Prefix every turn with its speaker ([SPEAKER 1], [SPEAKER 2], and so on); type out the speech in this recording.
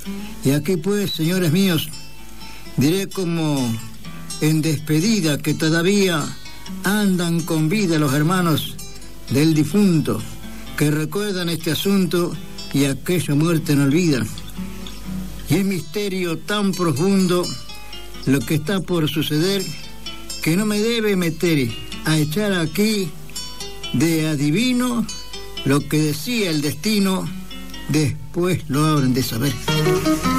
[SPEAKER 1] Y aquí pues, señores míos, diré como en despedida que todavía andan con vida los hermanos del difunto, que recuerdan este asunto y aquella muerte no olvidan. Y es misterio tan profundo lo que está por suceder, que no me debe meter a echar aquí de adivino lo que decía el destino, después lo habrán de saber.